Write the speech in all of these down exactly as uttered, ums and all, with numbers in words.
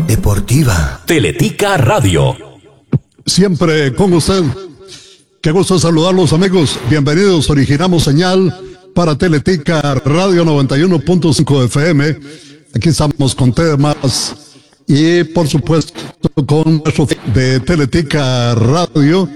deportiva. Teletica Radio. Siempre con usted. Qué gusto saludarlos, amigos. Bienvenidos. Originamos señal para Teletica Radio noventa y uno punto cinco F M. Aquí estamos con temas y, por supuesto, con nuestro de Teletica Radio.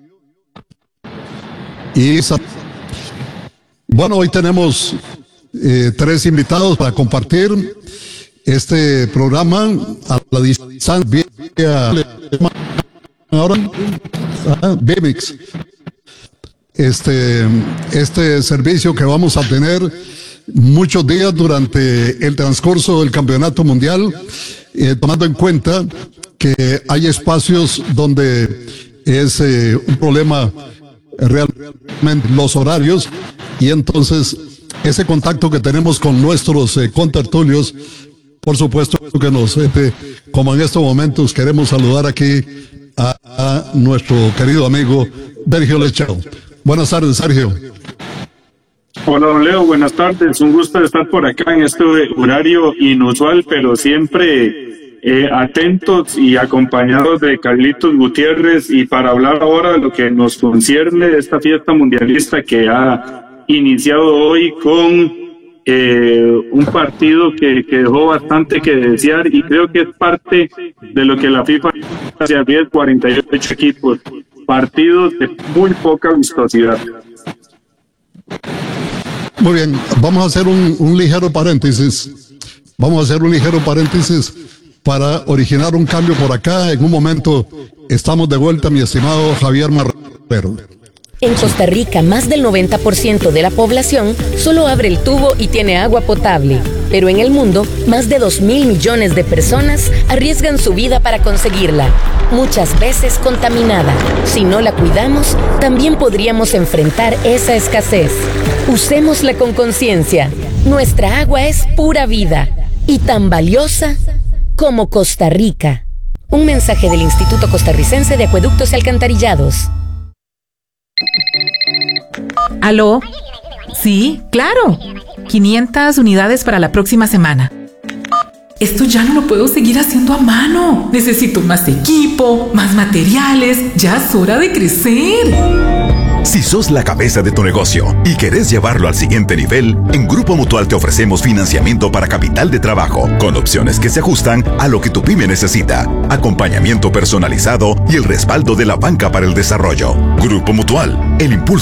Y bueno, hoy tenemos eh, tres invitados para compartir este programa a la distancia vía ahora ah, B M X. Este, este servicio que vamos a tener muchos días durante el transcurso del campeonato mundial, eh, tomando en cuenta que hay espacios donde es eh, un problema realmente los horarios, y entonces ese contacto que tenemos con nuestros eh, contertulios, por supuesto que nos, este, como en estos momentos queremos saludar aquí a, a nuestro querido amigo Sergio Lechero. Buenas tardes, Sergio. Hola, don Leo, buenas tardes. Un gusto estar por acá en este horario inusual, pero siempre eh, atentos y acompañados de Carlitos Gutiérrez, y para hablar ahora de lo que nos concierne de esta fiesta mundialista que ha iniciado hoy con eh, un partido que, que dejó bastante que desear, y creo que es parte de lo que la FIFA se arriesga, cuarenta y ocho equipos, partidos de muy poca vistosidad. Muy bien, vamos a hacer un, un ligero paréntesis. Vamos a hacer un ligero paréntesis para originar un cambio por acá. En un momento estamos de vuelta, mi estimado Javier Marrero. En Costa Rica, más del noventa por ciento de la población solo abre el tubo y tiene agua potable. Pero en el mundo, más de dos mil millones de personas arriesgan su vida para conseguirla, muchas veces contaminada. Si no la cuidamos, también podríamos enfrentar esa escasez. Usémosla con conciencia. Nuestra agua es pura vida y tan valiosa como Costa Rica. Un mensaje del Instituto Costarricense de Acueductos y Alcantarillados. ¿Aló? Sí, claro. quinientas unidades para la próxima semana. Esto ya no lo puedo seguir haciendo a mano. Necesito más equipo, más materiales. Ya es hora de crecer. Si sos la cabeza de tu negocio y querés llevarlo al siguiente nivel, en Grupo Mutual te ofrecemos financiamiento para capital de trabajo, con opciones que se ajustan a lo que tu pyme necesita, acompañamiento personalizado y el respaldo de la banca para el desarrollo. Grupo Mutual, el impulso